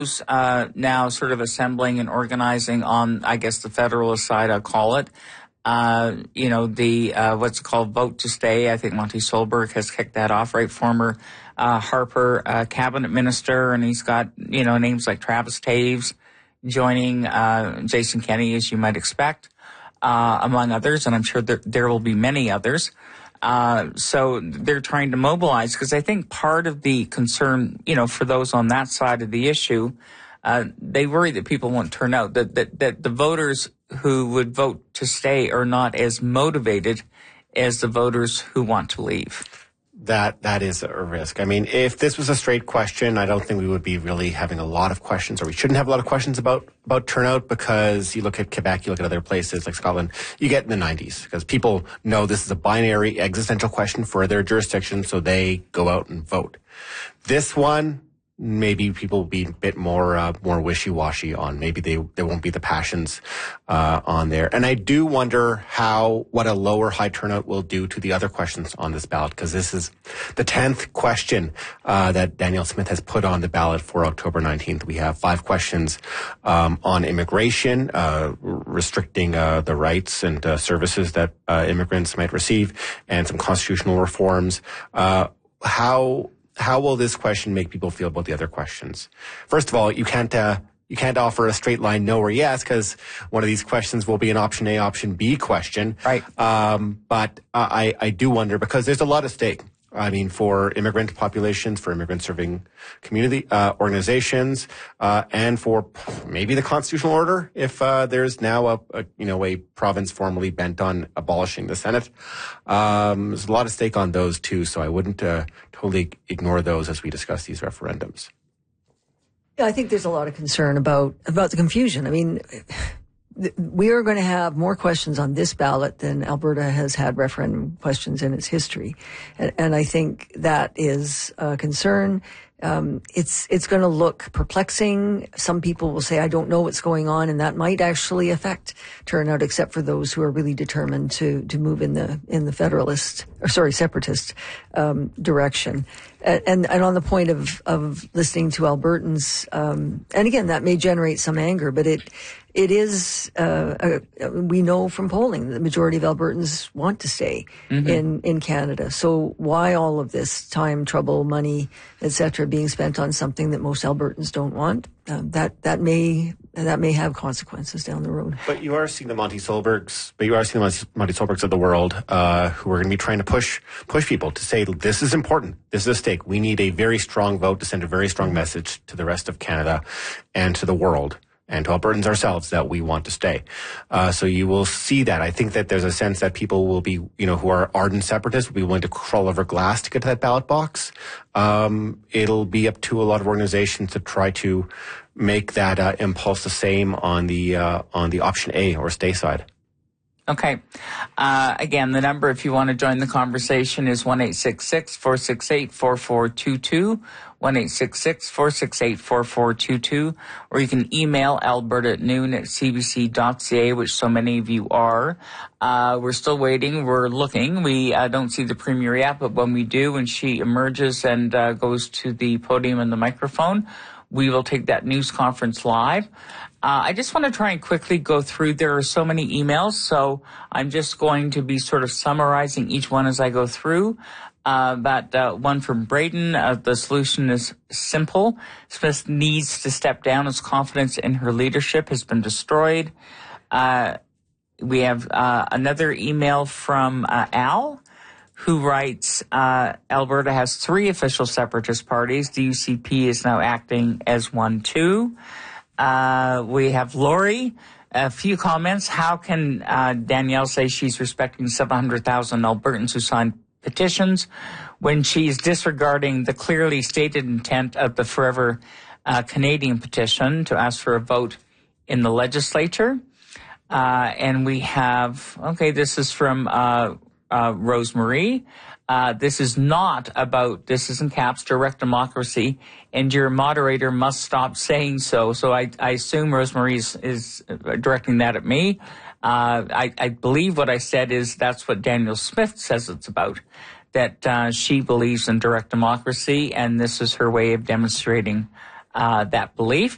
now sort of assembling and organizing on, I guess, the Federalist side, I'll call it. What's called Vote to Stay. I think Monty Solberg has kicked that off, right? Former Harper cabinet minister, and he's got, names like Travis Taves joining Jason Kenney, as you might expect, among others, and I'm sure there will be many others. So they're trying to mobilize, because I think part of the concern, for those on that side of the issue, they worry that people won't turn out, that the voters who would vote to stay are not as motivated as the voters who want to leave. That is a risk. I mean, if this was a straight question, I don't think we would be really having a lot of questions, or we shouldn't have a lot of questions about turnout, because you look at Quebec, you look at other places like Scotland, you get in the 90s, because people know this is a binary existential question for their jurisdiction, so they go out and vote. This one, maybe people will be a bit more wishy-washy on. Maybe there won't be the passions on there. And I do wonder what a lower high turnout will do to the other questions on this ballot, because this is the 10th question that Danielle Smith has put on the ballot for October 19th. We have 5 questions on immigration, restricting the rights and services that immigrants might receive, and some constitutional reforms. How will this question make people feel about the other questions? First of all, you can't offer a straight line no or yes, because one of these questions will be an option A, option B question. Right. But I do wonder, because there's a lot at stake. I mean, for immigrant populations, for immigrant serving community organizations, and for maybe the constitutional order, if there's now a province formally bent on abolishing the Senate. There's a lot at stake on those too, so I wouldn't totally ignore those as we discuss these referendums. Yeah, I think there's a lot of concern about the confusion. I mean, we are going to have more questions on this ballot than Alberta has had referendum questions in its history. And I think that is a concern. It's going to look perplexing. Some people will say, I don't know what's going on, and that might actually affect turnout, except for those who are really determined to move in the separatist direction. And on the point of listening to Albertans, and again, that may generate some anger, but it is, we know from polling that the majority of Albertans want to stay in Canada. So why all of this time, trouble, money, etc., being spent on something that most Albertans don't want? That may have consequences down the road. But you are seeing the Monty Solbergs of the world, who are going to be trying to push people to say, this is important. This is a stake. We need a very strong vote to send a very strong message to the rest of Canada and to the world, and to Albertans ourselves, that we want to stay. So you will see that. I think that there's a sense that people will be, who are ardent separatists, will be willing to crawl over glass to get to that ballot box. It'll be up to a lot of organizations to try to make that impulse the same on the option A or stay side. Okay. Again, the number, if you want to join the conversation, is 1-866-468-4422, 1-866-468-4422, or you can email alberta@noon@cbc.ca, which so many of you are. We're still waiting. We're looking. We don't see the Premier yet, but when we do, when she emerges and goes to the podium and the microphone, we will take that news conference live. I just want to try and quickly go through. There are so many emails, so I'm just going to be sort of summarizing each one as I go through. One from Braden, the solution is simple. Smith needs to step down as confidence in her leadership has been destroyed. We have another email from Al, who writes, Alberta has 3 official separatist parties. The UCP is now acting as one too. We have Lori. A few comments. How can Danielle say she's respecting 700,000 Albertans who signed petitions when she's disregarding the clearly stated intent of the Forever Canadian petition to ask for a vote in the legislature? And we have, this is from Rosemarie. This is not about, this is in caps, direct democracy, and your moderator must stop saying so. So I assume Rosemarie is directing that at me. I believe what I said is that's what Danielle Smith says it's about, that she believes in direct democracy, and this is her way of demonstrating that belief.